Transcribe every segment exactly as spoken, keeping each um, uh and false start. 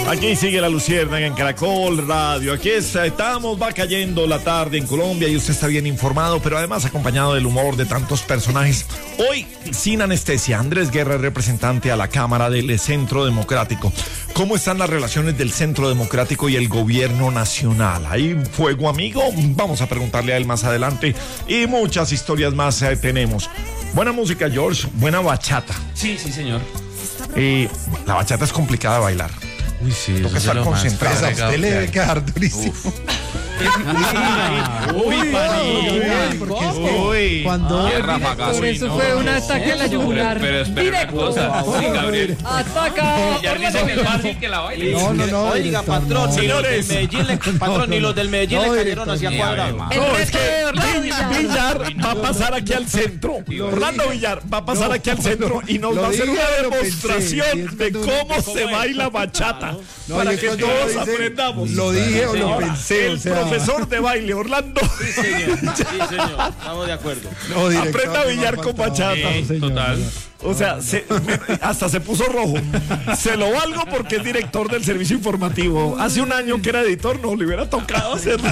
Aquí sigue la Luciérnaga en Caracol Radio. Aquí estamos, va cayendo la tarde en Colombia y usted está bien informado, pero además acompañado del humor de tantos personajes. Hoy, sin anestesia, Andrés Guerra, representante a la Cámara del Centro Democrático. ¿Cómo están las relaciones del Centro Democrático y el gobierno nacional? ¿Hay fuego amigo? Vamos a preguntarle a él más adelante. Y muchas historias más eh, tenemos. Buena música, George. Buena bachata. Sí, sí, señor. Eh, la bachata es complicada de bailar. Uy, sí, Toca estar concentrado. Usted le debe quedar durísimo. Uy, Uy, cuando Por eso fue un ataque a la yugular. Pero espera una cosa, sí, Gabriel. ¡Ataca! Ya dice que es fácil que la baile. No, no, no. Oiga, patrón, ni los del Medellín, le, patrón, ni los del Medellín le cayeron hacia cuadrado. No, es que Villar va a pasar aquí al centro. Orlando Villar va a pasar aquí al centro y nos va a hacer una demostración de cómo se baila bachata. Para que todos aprendamos. Lo dije o lo pensé. El profesor de baile, Orlando. Sí, señor. Sí, señor. Estamos de acuerdo. No, director, Aprenda a billar con bachata. Sí, total. O sea, se, hasta se puso rojo. Se lo valgo porque es director del servicio informativo. Hace un año que era editor, no le hubiera tocado hacerlo.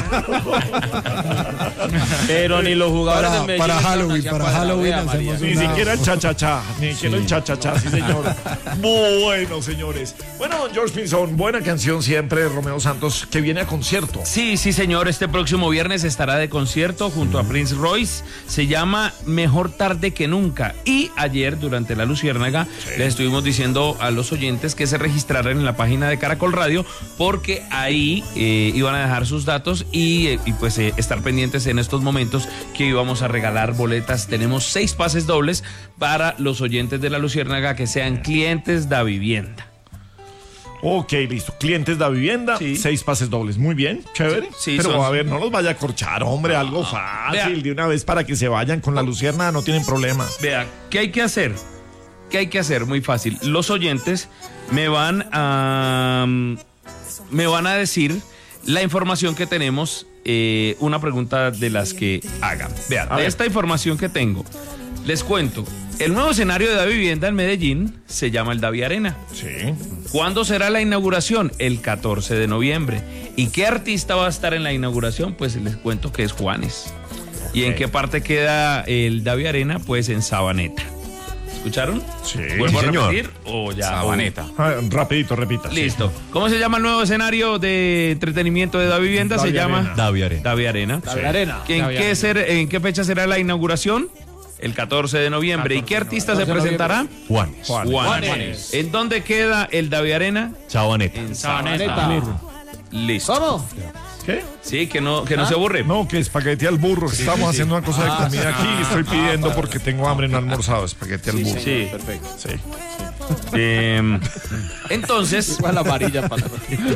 Pero ni los jugadores Para- del Medellín. para le cayeron Halloween, hacia para cuadrado. Halloween Vea, hacemos María. Ni una- siquiera el cha-cha-cha. Ni siquiera el cha-cha-cha, sí, señor. Bueno, señores. Bueno, don George Pinzón, buena canción siempre de Romeo Santos, que viene a concierto. Sí, sí, señor. Este próximo viernes estará de concierto junto a Prince Royce. Se llama Mejor Tarde que Nunca. Y ayer, durante la Luciérnaga, les estuvimos diciendo a los oyentes que se registraran en la página de Caracol Radio, porque ahí eh, iban a dejar sus datos y, eh, y pues eh, estar pendientes en estos momentos que íbamos a regalar boletas. Tenemos seis pases dobles para los oyentes de la Luciérnaga que sean clientes de vivienda. Ok, listo. Clientes de vivienda, Sí. seis pases dobles. Muy bien, chévere. Sí, sí, Pero son- a ver, no los vaya a corchar, hombre, algo fácil. Vea. De una vez para que se vayan con la Luciérnaga, no tienen problema. Vea, ¿qué hay que hacer? ¿Qué hay que hacer? Muy fácil. Los oyentes me van a me van a decir la información que tenemos, eh, una pregunta de las que hagan. Vean, A de ver. esta información que tengo, les cuento. El nuevo escenario de Da Vivienda en Medellín se llama el Davi Arena. Sí. ¿Cuándo será la inauguración? El catorce de noviembre. ¿Y qué artista va a estar en la inauguración? Pues les cuento que es Juanes. ¿Y en Ok. qué parte queda el Davi Arena? Pues en Sabaneta. ¿Escucharon? Sí. ¿Vuelvo Sí, a señor. repetir? O ya. Sabaneta. Ah, rapidito, repita. sí. Listo. ¿Cómo se llama el nuevo escenario de entretenimiento de Da Vivienda? Davi se llama Arena. Davi Arena. Davi Arena. Davi Arena. ¿En, Davi qué Arena. ser- ¿En qué fecha será la inauguración? El catorce de noviembre. ¿Y qué artista se presentará? Juanes. Juan. Juanes. ¿En dónde queda el Davi Arena? Chabaneta. En Sabaneta. Listo. ¿Cómo? ¿Qué? Sí, que no, que no se aburre. No, que espagueti al burro. que Estamos haciendo una cosa de comida aquí y estoy pidiendo porque tengo hambre, no he almorzado. Espagueti al burro. Sí. Perfecto. Sí. Eh, entonces, Igual la amarilla para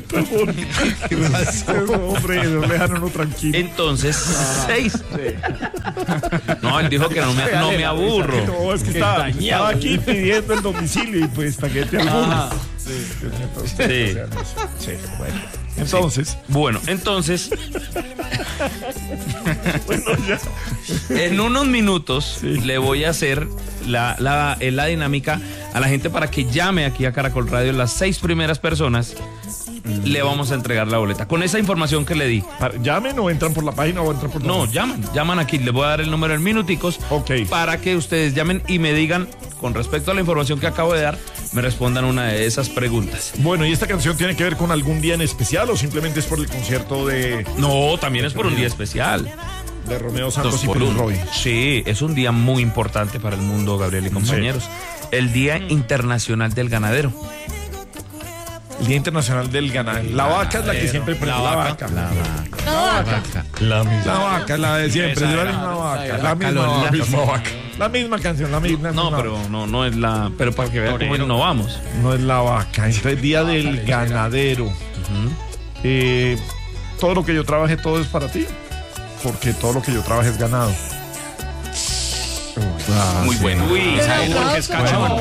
Hombre, no le dejan uno tranquilo. entonces, seis. No, él dijo que no me, no me aburro. No, es que estaba, estaba aquí pidiendo el domicilio y pues espagueti al burro. Sí. Sí, bueno. Entonces, Bueno, entonces, bueno, ya. en unos minutos le voy a hacer la, la, eh, la dinámica a la gente para que llame aquí a Caracol Radio. Las seis primeras personas le vamos a entregar la boleta. Con esa información que le di. Para- ¿Llamen o entran por la página o entran por No, dónde? llaman, llaman aquí. Les voy a dar el número en minuticos. Ok. Para que ustedes llamen y me digan, con respecto a la información que acabo de dar, me respondan una de esas preguntas. Bueno, ¿y esta canción tiene que ver con algún día en especial o simplemente es por el concierto de, No, también es por un día especial. de Romeo Santos Dos y por Prince uno. Roy? Sí, es un día muy importante para el mundo, Gabriel y compañeros. El Día Internacional del Ganadero. El Día Internacional del Ganadero. La vaca es la que siempre prende. La vaca. La vaca. La misma. La vaca es la de siempre. Es la misma vaca. La misma vaca. La misma vaca. La misma canción, la misma. No, misma. pero no, no es la. Pero para que vean cómo innovamos. No es la vaca. Entonces, Día del Ganadero. Eh, todo lo que yo trabaje, todo es para ti. Porque todo lo que yo trabaje es ganado. Ah, Muy sí. bueno. Uy, ¿sabe por qué es Bueno,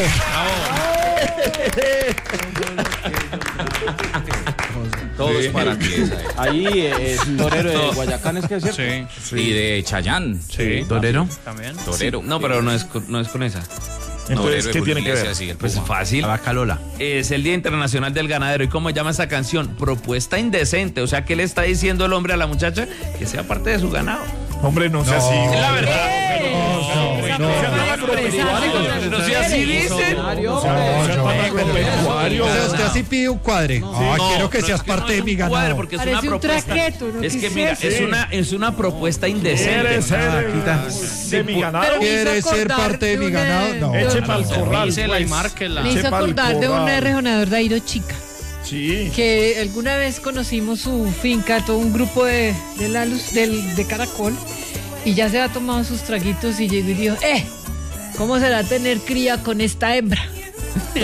Todo es para ti. Ahí eh, es torero de Guayacán, es que es cierto. Y de Chayán. Sí. ¿Torero? También. Torero. No, pero no es, con- no es con esa. Entonces, ¿qué tiene que ver? Pues fácil. La vaca Lola. Es el Día Internacional del Ganadero. ¿Y cómo se llama esa canción? Propuesta indecente. O sea, ¿qué le está diciendo el hombre a la muchacha? Que sea parte de su ganado. Hombre, no sea así. Es la verdad. No sea así, dicen. O sea, usted así pide un cuadre. Ah, No, quiero que no, seas es que parte no de es mi un ganado. cuadro, porque es Parece una un propuesta. traqueto, ¿no? Es ¿Qué que es mira, eso? es una, es una propuesta indecente. ¿Quiere ser quita. de mi ganado? Pero me hizo ¿Quiere ser acordar parte de de mi una- ganado? No. Eche pa'l corral. Dísela y pues. márquela. Me hizo Eche pa'l acordar de un corral. rejonador de Airo Chica, Sí. que alguna vez conocimos su finca, todo un grupo de, de la luz del, de Caracol, y ya se ha tomado sus traguitos y llegó y dijo, eh, ¿cómo será tener cría con esta hembra? De, lo-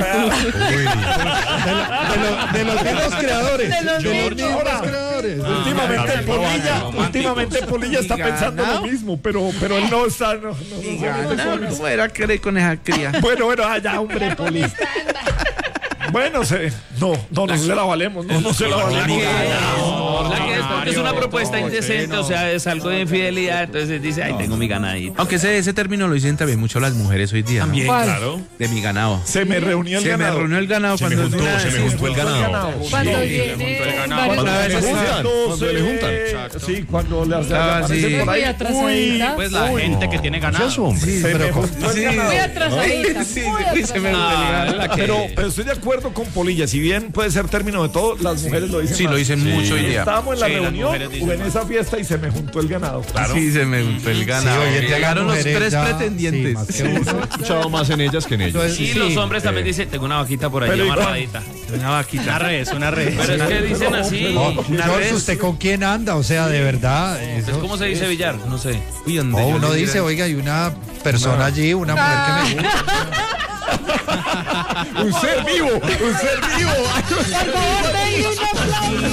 de los mismos creadores. De los mismos mismos. creadores. Últimamente Ah, Polilla, románticos. últimamente Polilla está Y pensando ganado. lo mismo, pero, pero él no está. No, no, no sabe. ¿Cómo era querer con esa cría? Bueno, bueno, allá, hombre, Polilla. Bueno, se, no, no, no se la valemos, no, no se la valemos. La que es porque es una propuesta indecente, o sea, es algo de infidelidad, entonces dice, ay, tengo mi ganadito. Aunque ese, ese término lo dicen también mucho las mujeres hoy día. ¿no? También, ¿Cuál? claro. De mi ganado. Se me reunió el Se me ganado. reunió el ganado cuando es una- se me juntó el ganado. Cuando Sí. viene Cuando varios- le juntan, Cuando cuando le juntan. Sí, cuando le Ah, aparecen sí. por ahí. Muy atrasadita. Pues la gente que tiene ganado. Sí, Se me pero con- juntó el ganado. Muy atrasadita, Sí, muy sí, se me atrasadita. Pero, pero estoy de acuerdo con Polilla, si bien puede ser término de todo, las mujeres lo dicen Sí, más. lo dicen mucho hoy día. Estábamos en la Sí, las reunión mujeres dicen o en esa fiesta y se me juntó el ganado. Claro. Sí, se me juntó el ganado. hoy en día las Llegaron los mujeres tres ya- pretendientes. sí, más que uno. escuchado más en ellas que en ellos. Entonces, Y sí, los hombres también eh, dicen, tengo una vaquita por allí Pero igual. amarradita. Una vaquita. Una res, una res. Pero es que dicen así. no, Una George, vez- ¿usted con quién anda? O sea, de verdad. Pues, eso- ¿cómo se dice billar? No sé. Uy, donde No, yo uno le dice, diera- oiga, hay una persona allí, una mujer que me gusta. Un ser vivo, un ser vivo. Por favor, denle un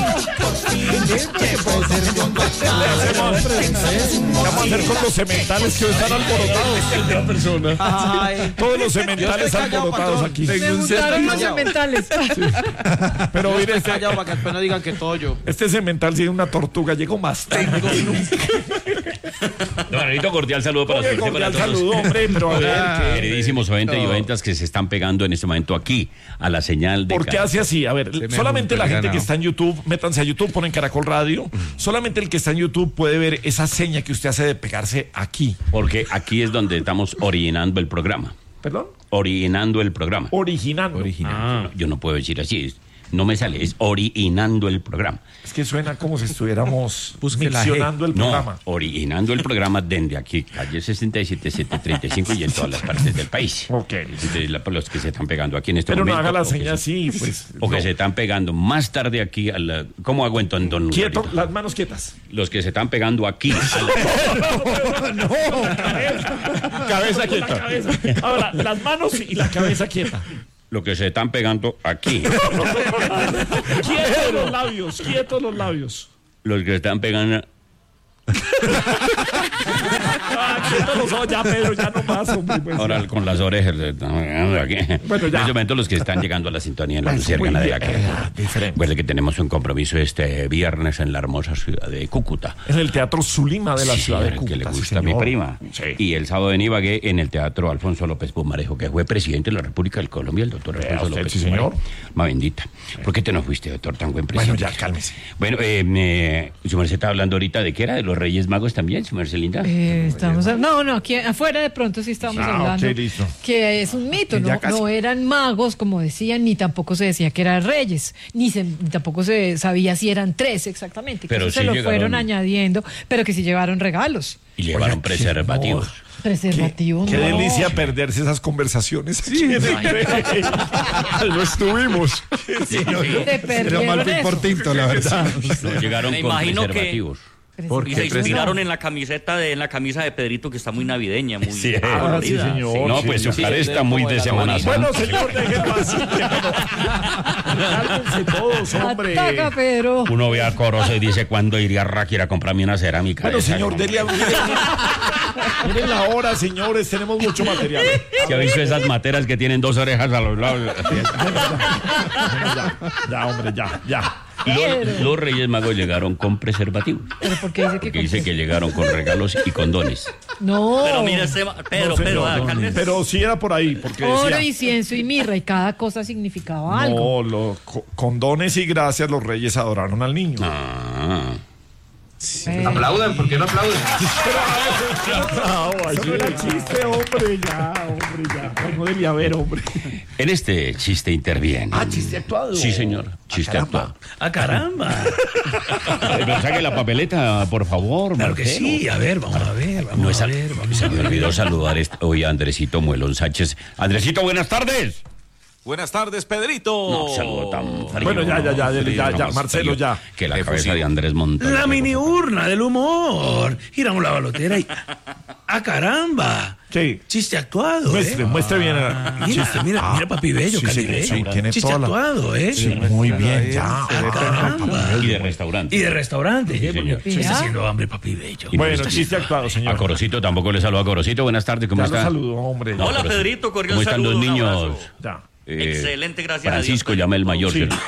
aplauso. ¿Qué vamos a hacer con los sementales que hoy están alborotados? Ay, Todos los sementales Yo estoy callado, alborotados patrón. aquí. Me gustaron los sementales. Pero mire, estoy este, callado para que después no digan que todo yo. este semental tiene una tortuga, llegó más tarde que nunca. Don Anelito, cordial saludo para Oye, usted y para cordial todos. saludo, hombre, pero a ver, ¿qué? Queridísimos oyentes y oyentas que se están pegando en este momento aquí a la señal de ¿Por qué Caracol. hace así? A ver, me solamente juntó la el gente que ganado. está en YouTube, métanse a YouTube, ponen Caracol Radio. Solamente el que está en YouTube puede ver esa seña que usted hace de pegarse aquí. Porque aquí es donde estamos originando el programa. ¿Perdón? Originando el programa. Originando. No, yo no puedo decir así. es- No me sale, es originando el programa. Es que suena como si estuviéramos Busque la G. miccionando el No, programa. originando el programa desde aquí, calle sesenta y siete, setecientos treinta y cinco y en todas las partes del país. Ok. De la- los que se están pegando aquí en este Pero no momento. haga la o que seña se- así, pues. O que no. se están pegando más tarde aquí a la... ¿Cómo hago entonces, don Quieto, Uribarita? las manos quietas. Los que se están pegando aquí. a la- Cabeza quieta. Ahora, las manos y la cabeza quieta. Los que se están pegando aquí. Quietos los labios, quietos los labios. Los que se están pegando... Ah, quietos los ojos, ya, Pedro, ya no más, hombre. Pues, Ahora ya. con las orejas. se están pegando aquí. Bueno, ya. En este momento los que están llegando a la sintonía en la Pues, luciérgana muy de la bien, que... eh, diferente. Recuerde que tenemos un compromiso este viernes en la hermosa ciudad de Cúcuta. En el Teatro Zulima de la Sí, ciudad de señor, Cúcuta. que le sí, gusta a mi señor. prima. Sí. Y el sábado en Ibagué en el Teatro Alfonso López Pumarejo, que fue presidente de la República de Colombia, el doctor Vea Alfonso usted, López sí, Pumarejo. señor. Ma bendita. ¿Por qué te nos fuiste, doctor, tan buen Bueno, presidente? ya, cálmese. Bueno, eh, eh, su merced está hablando ahorita de qué era, de los Reyes Magos también, su merced linda. Eh, estamos a- no, no, aquí afuera de pronto sí estamos Ah, hablando ok, listo. que es un mito, no, no eran magos como decían, ni tampoco se decía que eran reyes, ni, se- ni tampoco se sabía si eran tres exactamente, que Pero eso se sí lo llegaron- fueron añadiendo, pero que sí llevaron regalos, Y llevaron Oiga, qué preservativos. preservativos. Qué no. delicia perderse esas conversaciones. Sí, No estuvimos. Se Era perdieron mal fin por eso. tinto, la verdad. No llegaron Me con imagino que- preservativos. Y se inspiraron en la camiseta de en la camisa de Pedrito que está muy navideña, muy Sí. Ah, sí, colorida. señor. No, sí, pues su sí. cara está muy de Semana Santa. Bueno, señor, déjenlo así. Cálmense todos, hombre. Ataca, Pedro. Uno ve a Corozo y dice, ¿cuándo iría a Rack a ir a comprarme una cerámica? Bueno, de esa? señor, dele a... Miren la hora, señores, tenemos mucho material. ¿Se ha visto esas materas que tienen dos orejas a los lados? Ya, ya, hombre, ya, ya. Los, los Reyes Magos llegaron con preservativos. ¿Pero por qué dice que Porque con dice que llegaron con regalos y condones. No. Pero mira, este, ma- Pedro, No, señor, Pedro, ah, no, cálmese. pero sí era por ahí, porque Oro, decía, incienso y mirra, y cada cosa significaba algo. no, los co- condones y gracias los reyes adoraron al niño. Ah. Eh, Aplaudan, ¿por qué no aplauden? No, eso no era chiste, hombre, ya, hombre, ya. Ay, no debía haber, hombre. En este chiste interviene. Ah, chiste actuado. Sí, señor. Chiste caramba. actuado. ¡Ah, caramba! Pero saque la papeleta, por favor. Claro que Marcelo. sí. A ver, vamos a ver, vamos No es a a- ver, vamos Se a me ver. olvidó saludar est- hoy a Andresito Muelón Sánchez. Andresito, buenas tardes. Buenas tardes, Pedrito. No, saludo tan frío. Bueno, ya, ya, ya, ya, ya, no, ya, más Marcelo, frío ya. Que la Efusivo. cabeza de Andrés Montaño. La mini urna del humor. Giramos la balotera y... ¡Ah, caramba! Sí. Chiste actuado, Muestre, ¿eh? muestre bien el Mira, chiste. mira, Ah, mira, papi bello, sí, Cali sí, bello. sí, tiene Chiste toda la- actuado, ¿eh? Sí, muy bien, ya. Ah, caramba. Y de restaurante. Y de restaurante, ¿eh? señor. Porque me está haciendo hambre, papi bello. Y no Bueno, está- chiste actuado, A señor. Corocito tampoco le saludo a Corocito. Buenas tardes, ¿cómo Ya lo está? saludo, hombre. No, Hola, pero- Pedrito, cordial ¿Cómo están saludo, los un niños? abrazo. Ya. Eh, Excelente, gracias a Francisco, Dios. llama el mayor. Sí. ¿cierto?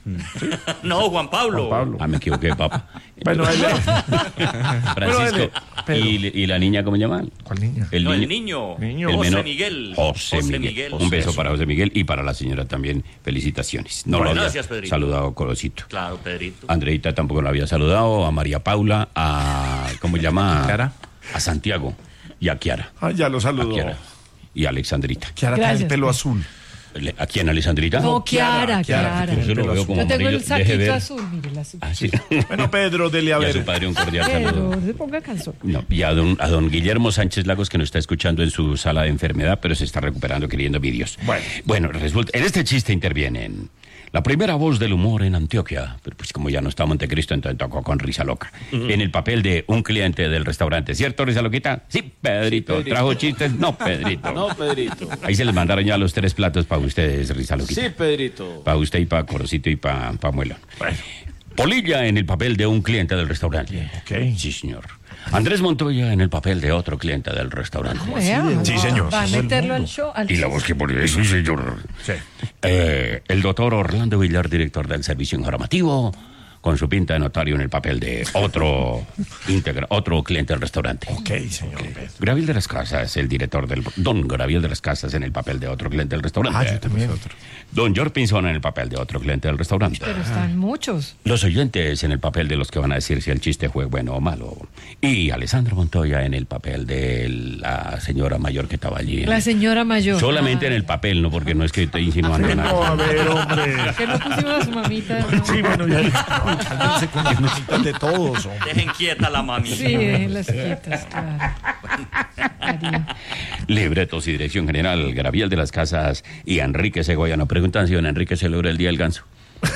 No, Juan Pablo. Juan Pablo. Ah, me equivoqué, papá. Bueno, ahí le- Francisco. dele, Pedro. ¿Y, y la niña cómo se llama? ¿Cuál niña? El No, niño. el niño. Niño. El José menor. Miguel. José, Miguel. Un beso para José Miguel y para la señora también. Felicitaciones. No Bueno, lo había gracias, Pedrito. saludado Corocito. Claro, Pedrito. Andreita tampoco lo había saludado. A María Paula, a. ¿Cómo se llama? Kiara. A Santiago y a Kiara. Ah, ya lo A saludo. Kiara. Y a Alexandrita. Kiara tiene el Gracias, pelo pues. azul. Le- ¿A quién, Alexandrita? No, Kiara, Kiara, Kiara. Yo lo veo como Yo tengo amarillo. el Deje saquito ver. azul, mire la azul. Ah, sí. Bueno, Pedro, dele a Y a su ver. padre un cordial saludo. Pero se ponga calzón. No, y a don, a don Guillermo Sánchez Lagos, que nos está escuchando en su sala de enfermedad, pero se está recuperando queriendo vídeos. Bueno. Bueno, resulta, en este chiste intervienen la primera voz del humor en Antioquia, pero pues como ya no está Montecristo, entonces tocó con Risa Loca, en el papel de un cliente del restaurante. ¿Cierto, Risa Loquita? Sí, Pedrito. Pedrito. ¿Trajo chistes? No, Pedrito. No, Pedrito. Ahí se les mandaron ya los tres platos para ustedes, Risa Loquita. Sí, Pedrito. Para usted y para Corocito y para pa Muelón. Polilla en el papel de un cliente del restaurante. Ok. Sí, señor. Andrés Montoya en el papel de otro cliente del restaurante. Vea, Sí, va- señor. Va a Todo el meterlo al mundo. show. al Y la show. voz que pone, sí, señor. Sí. Eh, el doctor Orlando Villar, director del servicio informativo, con su pinta de notario en el papel de otro integra, otro cliente del restaurante. Ok, señor Pedro. Graviel de las Casas, el director del... Don Graviel de las Casas en el papel de otro cliente del restaurante. Ah, yo también. Don George Pinzón en el papel de otro cliente del restaurante. Pero están muchos. Los oyentes en el papel de los que van a decir si el chiste fue bueno o malo. Y Alessandro Montoya en el papel de la señora mayor que estaba allí. La señora mayor. Solamente Ah, en el papel, no porque no es que esté insinuando No, a nada. ver, hombre. Que no pusimos a su mamita. ¿no? Sí, bueno, ya. Cálmense con las cositas de todos, hombre. Dejen quieta la mami. Sí, déjenlas quietas, claro. María. Libretos y dirección general, Graviel de las Casas y Enrique Segoya. Nos preguntan si don Enrique celebra el Día del Ganso.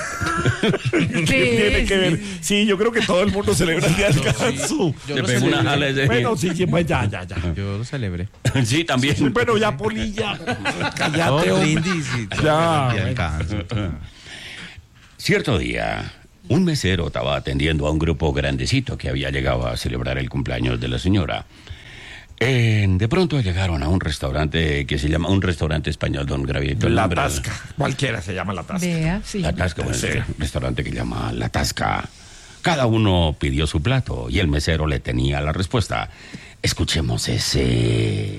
¿Qué tiene que ver? Sí, yo creo que todo el mundo celebra el día del descanso. Le pego una jala ese- Bueno, sí, sí, pues ya, ya, ya. Yo lo celebré. Sí, también. Sí, pero ya, Polilla. Cállate, Oh, hombre. brindis y- Ya. Ya alcanzo. Cierto día, un mesero estaba atendiendo a un grupo grandecito que había llegado a celebrar el cumpleaños de la señora. Eh, de pronto llegaron a un restaurante que se llama un restaurante español, don Gravito. el La nombre- Tasca. Cualquiera se llama La Tasca. Vea, sí. La Tasca, bueno, Sí. es un restaurante que llama La Tasca. Cada uno pidió su plato y el mesero le tenía la respuesta. Escuchemos ese...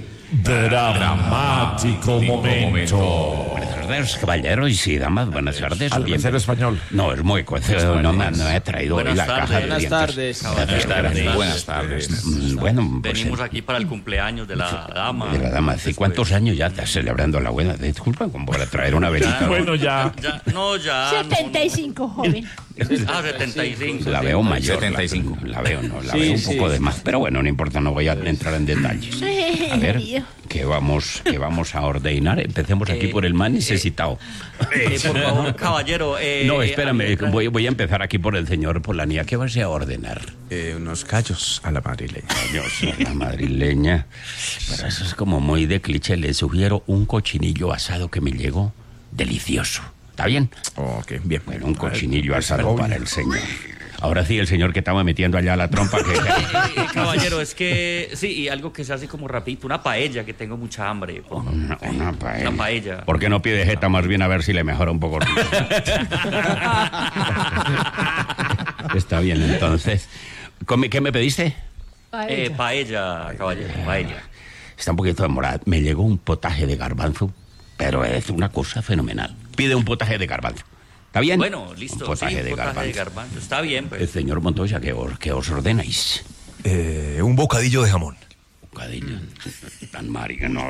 Dramático momento. Buenas tardes, caballeros y damas, buenas tardes. Al Bien- mesero español. No, es muy no, no, me- no me he traído hoy Buenas la tardes. caja de Buenas dientes. tardes. Buenas tardes. Buenas tardes. Mm, Bueno, pues, Venimos eh, aquí para el cumpleaños de la dama. de la dama. ¿Hace cuántos años ya estás celebrando la buena? Disculpa, como para traer una velita. ¿no? Bueno, ya. Ya, no, ya. setenta y cinco, joven. No. Ah, setenta y cinco. La veo mayor. setenta y cinco. La, la veo, no, la Sí, veo un sí. poco de más. Pero bueno, no importa, no voy a entrar en detalles. A ver, ¿qué vamos, qué vamos a ordenar? Empecemos aquí por el más necesitado. Eh, por favor, caballero. eh, No, espérame, eh, voy, voy a empezar aquí por el señor Polanía. ¿Qué vas a ordenar? Eh, unos callos a la madrileña. Yo soy la madrileña. Pero eso es como muy de cliché. Le sugiero un cochinillo asado que me llegó delicioso. ¿Está bien? Ok, bien. Bueno, un cochinillo asado para el señor. Ahora sí, el señor que estaba metiendo allá la trompa que... Eh, caballero, es que sí, y algo que se hace como rapidito, una paella, que tengo mucha hambre. por favor. Una, una paella. Una paella. ¿Por qué no pide jeta más bien a ver si le mejora un poco? Está bien, entonces. ¿Come- ¿Qué me pediste? Eh, paella, caballero, paella. Está un poquito demorada. Me llegó un potaje de garbanzo, pero es una cosa fenomenal. Pide un potaje de garbanzo. ¿Está bien? Bueno, listo. Un potaje, sí, un de, potaje garbanzo. de garbanzo. Está bien, pues. El señor Montoya, ¿qué os, qué os ordenáis? Eh, un bocadillo de jamón. Bocadillo. Tan marica, no.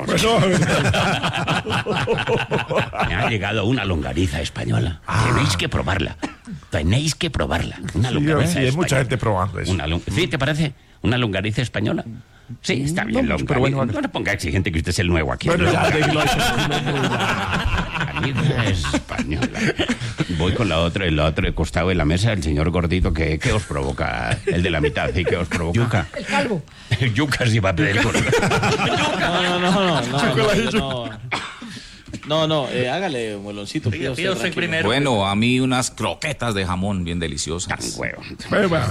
Me ha llegado una longaniza española. Tenéis que probarla. Tenéis que probarla. Una Sí, longaniza sí, hay mucha española. gente probando eso. Una lon- ¿Sí, te parece? ¿Una longaniza española? Sí, está bien, No, longaniza. pero bueno, no le ponga exigente que usted es el nuevo aquí. Bueno, ya, déjelo ahí. Longaniza española. Voy con la otra, el otro de costado de la mesa, el señor gordito, que ¿qué os provoca? El de la mitad, ¿sí? ¿Qué os provoca? Yuca. El calvo. El yuca sí va a pedir con... No, no, no, no, no, no, no. No, no, eh, hágale, meloncito. Pida pida usted tranquilo. primero. Bueno, a mí unas croquetas de jamón bien deliciosas. Tan huevo. Bueno, bueno.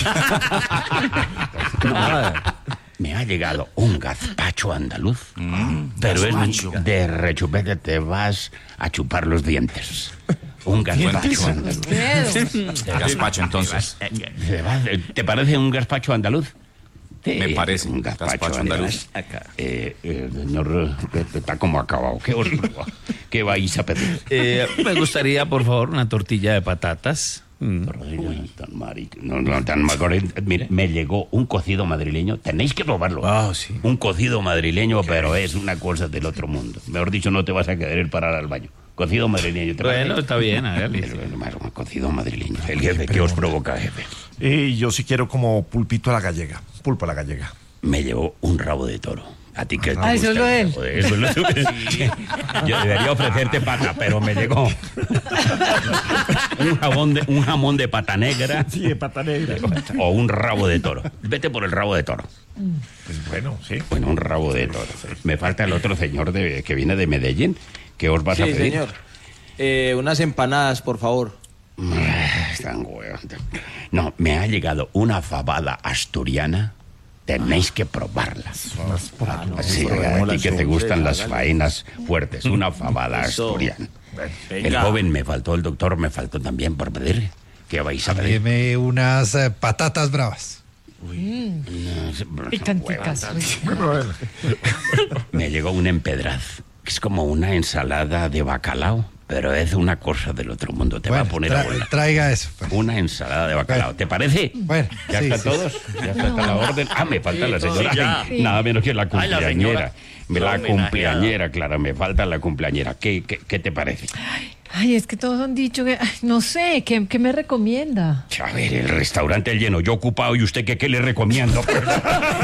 Me ha llegado un gazpacho andaluz, pero gazpacho. es de rechupete, te vas a chupar los dientes. Un gazpacho andaluz. Dedos. Gazpacho, entonces. ¿Te, vas- ¿Te parece un gazpacho andaluz? Sí, Me parece, un gazpacho, gazpacho andaluz. andaluz. Eh, eh, señor, eh, está como acabado. ¿Qué, os, ¿Qué vais a pedir? Eh, me gustaría, por favor, una tortilla de patatas. Mm. Torreño, tan maric- no, no, tan mal- Mire, me llegó un cocido madrileño. Tenéis que probarlo. Ah, sí. Un cocido madrileño, pero es una cosa del otro mundo. Mejor dicho, no te vas a querer parar al baño. Cocido madrileño. ¿te Bueno, parece? está bien, hágale. El- el- un cocido madrileño. El jefe, ¿qué os provoca, jefe? Y yo sí quiero como pulpito a la gallega. Pulpo a la gallega. Me llevó un rabo de toro. A ti que te Ah, eso gusta es lo de el él. rabo de- Eso es lo de- Yo debería ofrecerte pata, pero me llegó un jamón de, un jamón de pata negra Sí, de pata negra. o un rabo de toro. Vete por el rabo de toro. Pues bueno, sí. Bueno, un rabo de toro. Me falta el otro señor de, que viene de Medellín. ¿Qué os vas a Sí, pedir? señor. Eh, unas empanadas, por favor. Ah, están huevos. No, me ha llegado una fabada asturiana. Tenéis que probarla. Ah, no, Sí, a probémosla, ti que te sí, gustan las hágale. faenas fuertes. Una fabada Eso. asturiana. El Venga. joven me faltó, el doctor me faltó también por pedir. ¿Qué vais a pedir? Deme unas eh, patatas bravas. No, sí, pero son Picanticas. huevas. Me llegó un empedraz, que es como una ensalada de bacalao, pero es una cosa del otro mundo. Te va a Bueno, poner tra- a volar. traiga eso, pues. Una ensalada de bacalao. ¿Te parece? Bueno, ¿Ya sí, están sí, todos? ¿Ya está la orden? Ah, me falta la señora. sí, ya. Ay, nada menos que la Ay, la cumpleañera. señora. la La homenajeada. cumpleañera, claro, me falta la cumpleañera. ¿Qué, qué, qué te parece? Ay, es que todos han dicho que, ay, no sé, ¿qué, qué me recomienda? A ver, el restaurante lleno, yo ocupado y usted, ¿qué, qué le recomiendo?